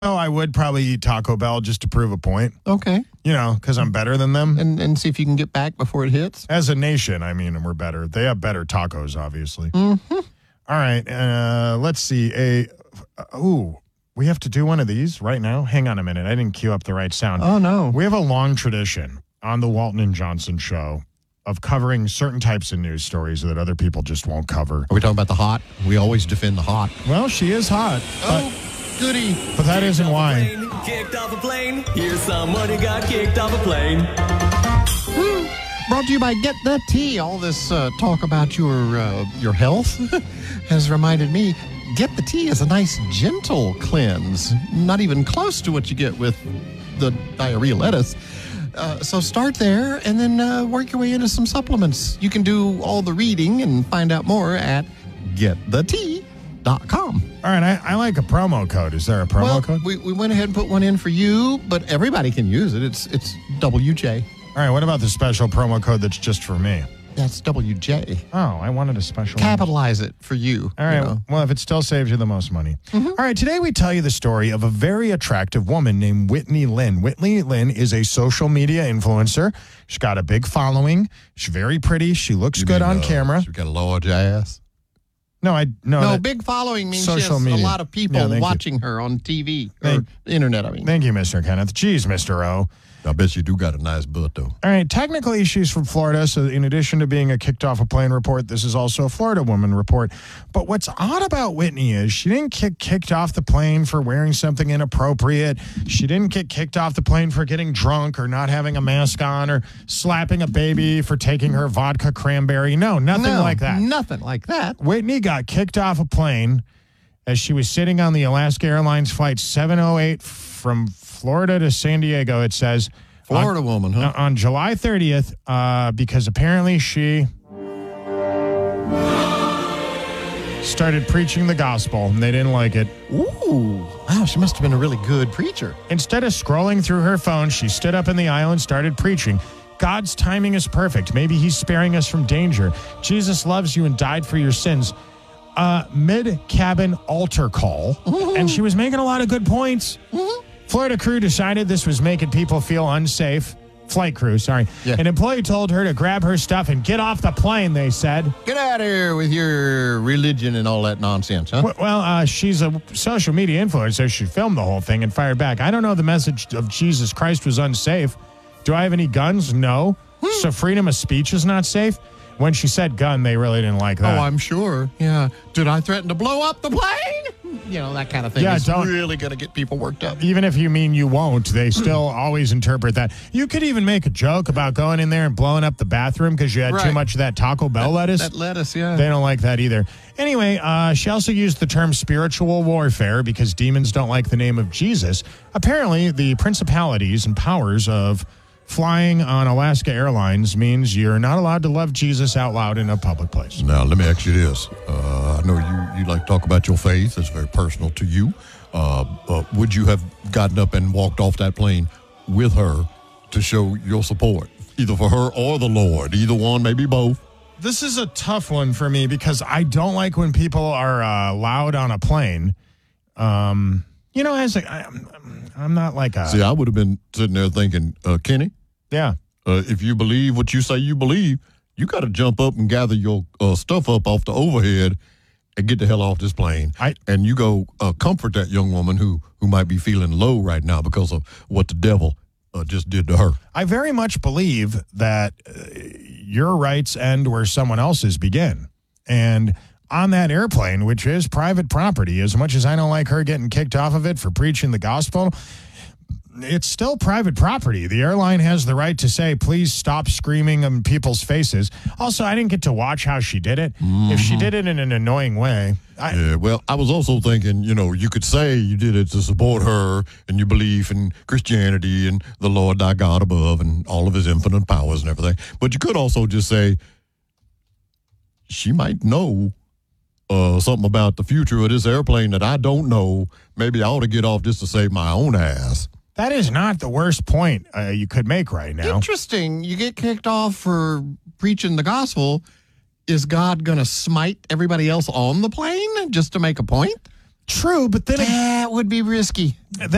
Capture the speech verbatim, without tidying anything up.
Oh, I would probably eat Taco Bell just to prove a point. Okay. You know, because I'm better than them. And and see if you can get back before it hits. As a nation, I mean, we're better. They have better tacos, obviously. Mm-hmm. All right. Uh, let's see. A uh, Ooh, we have to do one of these right now? Hang on a minute. I didn't cue up the right sound. Oh, no. We have a long tradition on the Walton and Johnson show of covering certain types of news stories that other people just won't cover. Are we talking about the hot? We always defend the hot. Well, she is hot. Oh, goody. But, but that isn't why. Kicked off a plane. Here's someone who got kicked off a plane. Brought to you by Get the Tea. All this uh, talk about your uh, your health has reminded me, Get the Tea is a nice, gentle cleanse. Not even close to what you get with the diarrhea lettuce. Uh, so start there and then uh, work your way into some supplements. You can do all the reading and find out more at get the tea dot com. All right, I, I like a promo code. Is there a promo well, code? We, we went ahead and put one in for you, but everybody can use it. It's it's W J. All right, what about the special promo code that's just for me? That's W J. Oh, I wanted a special Capitalize it for you. All right, you know. Well, if it still saves you the most money. Mm-hmm. All right, today we tell you the story of a very attractive woman named Whitney Lynn. Whitney Lynn is a social media influencer. She's got a big following. She's very pretty. She looks You good mean, on uh, camera. She's got a large ass. No, I no. No, that, big following means social she has media. a lot of people Yeah, thank watching her on T V or Thank- internet, I mean. Thank you, Mister Kenneth. Jeez, Mister O. I bet you do got a nice butt, though. All right, technically she's from Florida, so in addition to being a kicked off a plane report, this is also a Florida woman report. But what's odd about Whitney is she didn't get kicked off the plane for wearing something inappropriate. She didn't get kicked off the plane for getting drunk or not having a mask on or slapping a baby for taking her vodka cranberry. No, nothing no, like that. Nothing like that. Whitney got kicked off a plane as she was sitting on the Alaska Airlines flight seven oh eight from Florida to San Diego, it says. Florida on, woman, huh? On July thirtieth, uh, because apparently she started preaching the gospel and they didn't like it. Ooh. Wow, she must have been a really good preacher. Instead of scrolling through her phone, she stood up in the aisle and started preaching. God's timing is perfect. Maybe he's sparing us from danger. Jesus loves you and died for your sins. Uh, mid-cabin altar call. Mm-hmm. And she was making a lot of good points. Mm-hmm. Florida crew decided this was making people feel unsafe. Flight crew, sorry. Yeah. An employee told her to grab her stuff and get off the plane, they said. Get out of here with your religion and all that nonsense, huh? Well, uh, she's a social media influencer. She filmed the whole thing and fired back. I don't know the message of Jesus Christ was unsafe. Do I have any guns? No. Hmm. So freedom of speech is not safe? When she said gun, they really didn't like that. Oh, I'm sure. Yeah. Did I threaten to blow up the plane? You know, that kind of thing yeah, is don't, really going to get people worked up. Even if you mean you won't, they still always interpret that. You could even make a joke about going in there and blowing up the bathroom because you had right. too much of that Taco Bell that, lettuce. That lettuce, yeah. They don't like that either. Anyway, uh, she also used the term spiritual warfare because demons don't like the name of Jesus. Apparently, the principalities and powers of flying on Alaska Airlines means you're not allowed to love Jesus out loud in a public place. Now, let me ask you this. Uh, I know you, you like to talk about your faith. It's very personal to you. Uh, uh, would you have gotten up and walked off that plane with her to show your support, either for her or the Lord? Either one, maybe both. This is a tough one for me because I don't like when people are uh, loud on a plane. Um, you know, as a, I, I'm not like a... See, I would have been sitting there thinking, uh, Kenny, yeah, uh, if you believe what you say you believe, you got to jump up and gather your uh, stuff up off the overhead and get the hell off this plane. I, and you go uh, comfort that young woman who, who might be feeling low right now because of what the devil uh, just did to her. I very much believe that uh, your rights end where someone else's begin. And on that airplane, which is private property, as much as I don't like her getting kicked off of it for preaching the gospel, it's still private property. The airline has the right to say, please stop screaming in people's faces. Also, I didn't get to watch how she did it. Mm-hmm. If she did it in an annoying way. I, yeah, well, I was also thinking, you know, you could say you did it to support her and your belief in Christianity and the Lord thy God above and all of his infinite powers and everything. But you could also just say, she might know uh, something about the future of this airplane that I don't know. Maybe I ought to get off just to save my own ass. That is not the worst point uh, you could make right now. Interesting. You get kicked off for preaching the gospel. Is God going to smite everybody else on the plane just to make a point? True, but then... That would be risky. Then